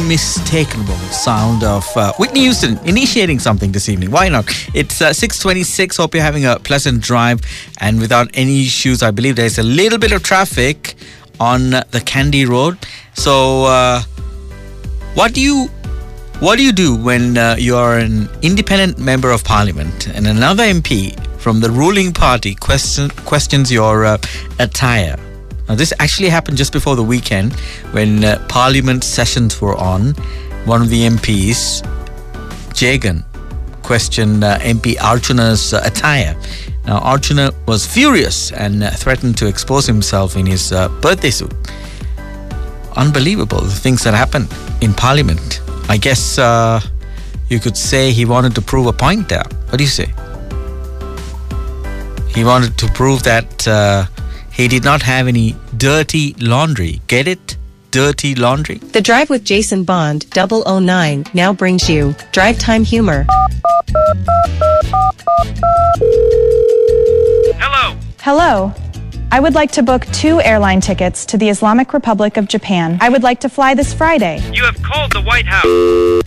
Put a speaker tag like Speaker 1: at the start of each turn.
Speaker 1: unmistakable sound of Whitney Houston initiating something this evening. Why not? It's 6:26. Hope you're having a pleasant drive and without any issues. I believe there's a little bit of traffic on the Kandy Road. So, what do you do when you're an independent member of parliament and another MP from the ruling party questions your attire? Now, this actually happened just before the weekend when parliament sessions were on. One of the MPs, Jagan, questioned MP Archuna's attire. Now, Archuna was furious and threatened to expose himself in his birthday suit. Unbelievable, the things that happen in parliament. I guess you could say he wanted to prove a point there. What do you say? He wanted to prove that he did not have any dirty laundry. Get it? Dirty laundry.
Speaker 2: The Drive with Jason Bond 009 now brings you Drive Time Humor.
Speaker 3: Hello. I would like to book 2 airline tickets to the Islamic Republic of Japan. I would like to fly this Friday.
Speaker 4: You have called the White House.